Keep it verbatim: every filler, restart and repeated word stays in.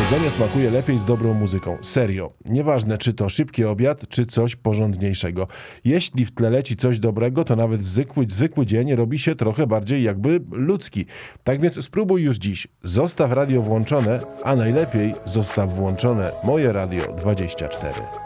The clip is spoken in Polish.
Jedzenie smakuje lepiej z dobrą muzyką. Serio. Nieważne, czy to szybki obiad, czy coś porządniejszego. Jeśli w tle leci coś dobrego, to nawet zwykły, zwykły dzień robi się trochę bardziej jakby ludzki. Tak więc spróbuj już dziś. Zostaw radio włączone, a najlepiej zostaw włączone Moje Radio dwadzieścia cztery.